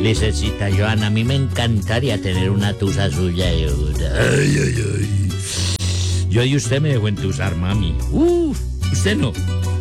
Lisecita Joana, a mí me encantaría tener una tusa suya. Ay, ay, ay. Yo y usted me dejó entusar, mami. Usted no.